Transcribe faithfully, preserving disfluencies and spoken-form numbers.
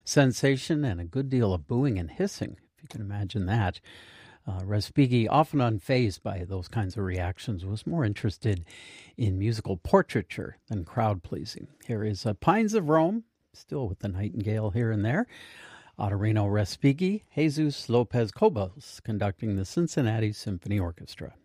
Sensation and a good deal of booing and hissing, if you can imagine that. Uh, Respighi, often unfazed by those kinds of reactions, was more interested in musical portraiture than crowd pleasing. Here is uh, Pines of Rome, still with the nightingale here and there. Autorino Respighi, Jesus Lopez Cobos conducting the Cincinnati Symphony Orchestra.